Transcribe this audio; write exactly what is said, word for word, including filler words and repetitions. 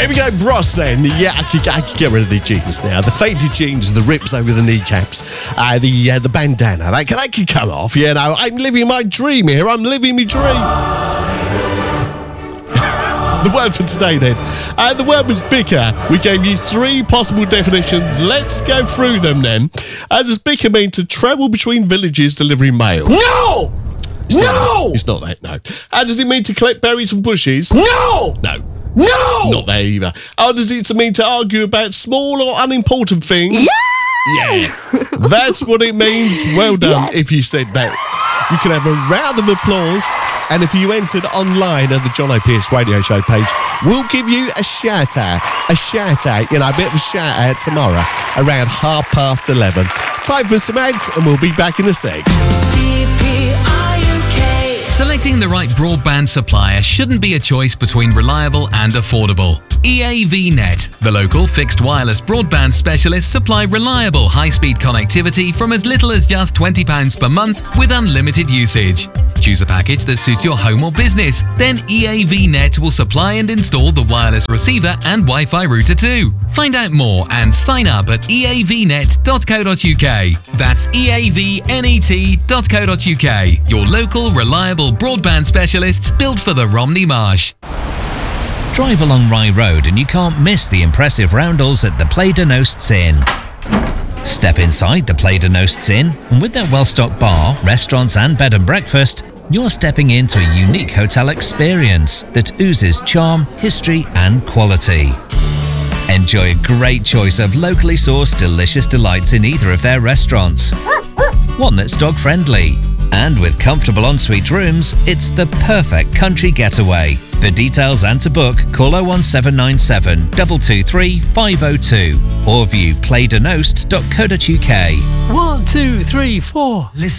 Here we go, Bros then. Yeah, I could, I could get rid of the jeans now. The faded jeans, the rips over the kneecaps, uh, the uh, the bandana. That, that could come off, you know. I'm living my dream here. I'm living my dream. The word for today then. Uh, the word was bicker. We gave you three possible definitions. Let's go through them then. Uh, does bicker mean to travel between villages delivering mail? No! It's no! Not that. It's not that, no. How does it mean to collect berries from bushes? No! No. No! Not there either. How does it mean to argue about small or unimportant things? Yeah! Yeah. That's what it means. Well done Yes. if you said that. You can have a round of applause. And if you entered online at the John O'Pearce Radio Show page, we'll give you a shout out. A shout out, you know, a bit of a shout out tomorrow around half past eleven. Time for some ads and we'll be back in a sec. Selecting the right broadband supplier shouldn't be a choice between reliable and affordable. E A V Net, the local fixed wireless broadband specialists, supply reliable high-speed connectivity from as little as just twenty pounds per month with unlimited usage. Choose a package that suits your home or business. Then E A V Net will supply and install the wireless receiver and Wi-Fi router too. Find out more and sign up at e a v net dot co dot u k. That's e a v net dot co dot u k. Your local reliable broadband specialists built for the Romney Marsh. Drive along Rye Road and you can't miss the impressive roundels at the Play de Nosts Inn. Step inside the Play de Nosts Inn, and with their well-stocked bar, restaurants and bed and breakfast, you're stepping into a unique hotel experience that oozes charm, history and quality. Enjoy a great choice of locally sourced delicious delights in either of their restaurants. One that's dog-friendly. And with comfortable ensuite rooms, it's the perfect country getaway. For details and to book, call oh one seven nine seven, two two three, five oh two or view play de nost dot co dot u k. One, two, three, four. Listen.